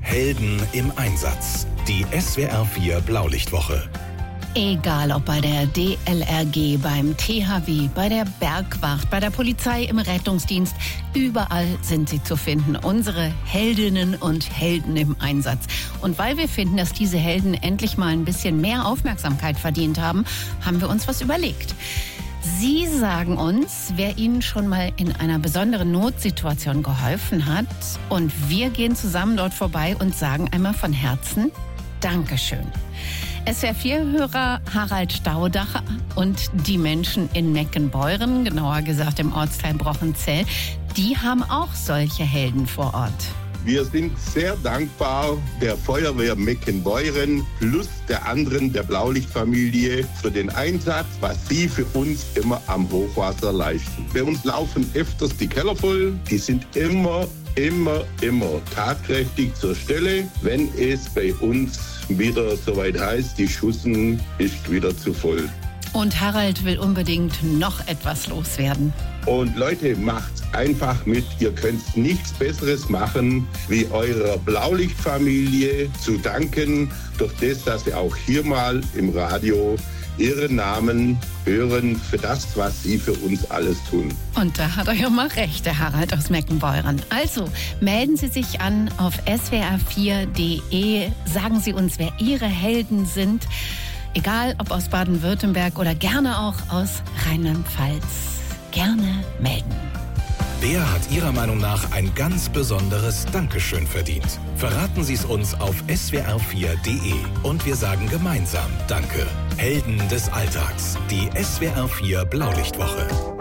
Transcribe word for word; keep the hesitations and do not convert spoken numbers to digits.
Helden im Einsatz. Die S W R vier Blaulichtwoche. Egal ob bei der D L R G, beim T H W, bei der Bergwacht, bei der Polizei, im Rettungsdienst, überall sind sie zu finden. Unsere Heldinnen und Helden im Einsatz. Und weil wir finden, dass diese Helden endlich mal ein bisschen mehr Aufmerksamkeit verdient haben, haben wir uns was überlegt. Sie sagen uns, wer Ihnen schon mal in einer besonderen Notsituation geholfen hat. Und wir gehen zusammen dort vorbei und sagen einmal von Herzen Dankeschön. S W R vier-Hörer Harald Staudacher und die Menschen in Meckenbeuren, genauer gesagt im Ortsteil Brochenzell, die haben auch solche Helden vor Ort. Wir sind sehr dankbar der Feuerwehr Meckenbeuren plus der anderen, der Blaulichtfamilie, für den Einsatz, was sie für uns immer am Hochwasser leisten. Bei uns laufen öfters die Keller voll, die sind immer, immer, immer tatkräftig zur Stelle, wenn es bei uns wieder soweit heißt, die Schussen ist wieder zu voll. Und Harald will unbedingt noch etwas loswerden. Und Leute, macht's einfach mit. Ihr könnt nichts Besseres machen, wie eurer Blaulichtfamilie zu danken, durch das, dass wir auch hier mal im Radio Ihren Namen hören für das, was Sie für uns alles tun. Und da hat er ja mal recht, der Harald aus Meckenbeuren. Also melden Sie sich an auf S W R vier punkt de. Sagen Sie uns, wer Ihre Helden sind. Egal, ob aus Baden-Württemberg oder gerne auch aus Rheinland-Pfalz. Gerne melden. Wer hat Ihrer Meinung nach ein ganz besonderes Dankeschön verdient? Verraten Sie es uns auf S W R vier punkt de und wir sagen gemeinsam Danke. Helden des Alltags. Die S W R vier Blaulichtwoche.